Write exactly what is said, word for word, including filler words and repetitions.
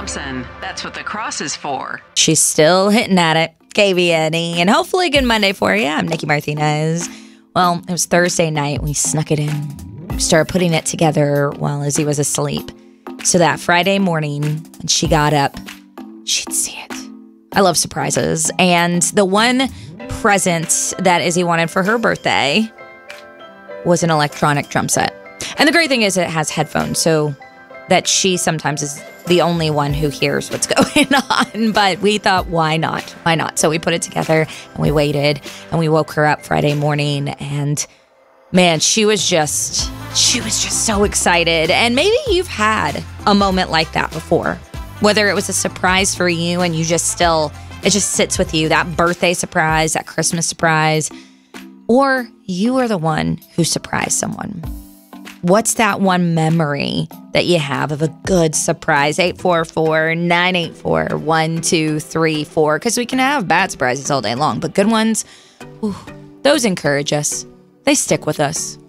Thompson. That's what the cross is for. She's still hitting at it. K B N E, and hopefully a good Monday for you. I'm Nikki Martinez. Well, it was Thursday night. We snuck it in. We started putting it together while Izzy was asleep. So that Friday morning, when she got up, she'd see it. I love surprises. And the one present that Izzy wanted for her birthday was an electronic drum set. And the great thing is it has headphones, so that she sometimes is the only one who hears what's going on. But we thought, why not? Why not? So we put it together and we waited and we woke her up Friday morning. And man, she was just, she was just so excited. And maybe you've had a moment like that before, whether it was a surprise for you and you just still, it just sits with you, that birthday surprise, that Christmas surprise, or you are the one who surprised someone. What's that one memory that you have of a good surprise? eight four four, nine eight four, one two three four. Because we can have bad surprises all day long, but good ones, whew, those encourage us. They stick with us.